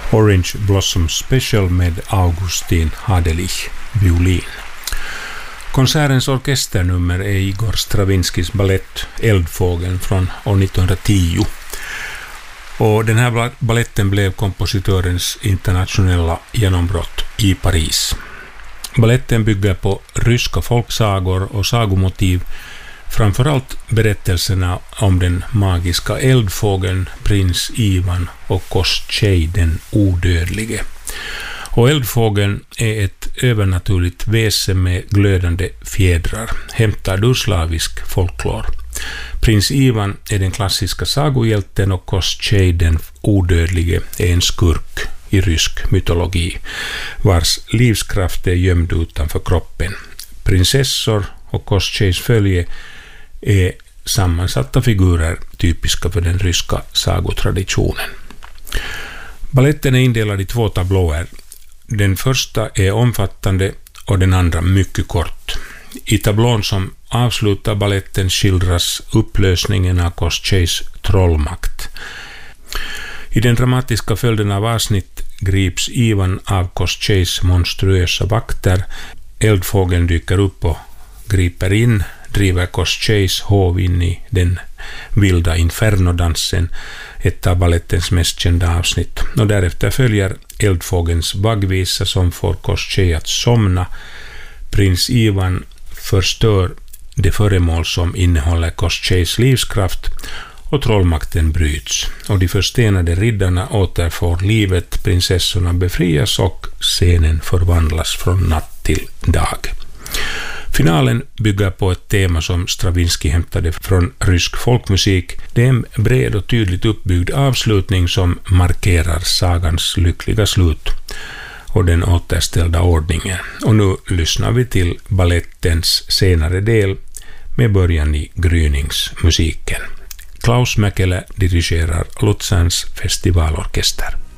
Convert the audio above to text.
Orange Blossom Special med Augustin Hadelich, violin. Konsertens orkesternummer är Igor Stravinskys ballett Eldfågeln från år 1910. Och den här balletten blev kompositörens internationella genombrott i Paris. Balletten bygger på ryska folksagor och sagomotiv, framförallt berättelserna om den magiska eldfågeln prins Ivan och Koschei den odödlige. Och eldfågeln är ett övernaturligt väsen med glödande fjädrar, hämtad ur slavisk folklor. Prins Ivan är den klassiska sagohjälten och Koschei den odödlige är en skurk i rysk mytologi, vars livskraft är gömd utanför kroppen. Prinsessor och Koscheis följe är sammansatta figurer typiska för den ryska sagotraditionen. Balletten är indelad i 2 tablåer. Den första är omfattande och den andra mycket kort. I tablån som avslutar balletten skildras upplösningen av Koscheis trollmakt. I den dramatiska följden av avsnitt grips Ivan av Koscheis monstruösa vakter. Eldfågeln dyker upp och griper in, driver Koscheis hov in i den vilda infernodansen, ett av ballettens mest kända avsnitt. Och därefter följer eldfågelns vaggvisa som får Koschei att somna. Prins Ivan förstör det föremål som innehåller Koscheis livskraft och trollmakten bryts. Och de förstenade riddarna återfår livet, prinsessorna befrias och scenen förvandlas från natt till dag. Finalen bygger på ett tema som Stravinsky hämtade från rysk folkmusik. Det är en bred och tydligt uppbyggd avslutning som markerar sagans lyckliga slut och den återställda ordningen. Och nu lyssnar vi till ballettens senare del med början i gryningsmusiken. Klaus Mäkelä dirigerar Luzerns festivalorkester.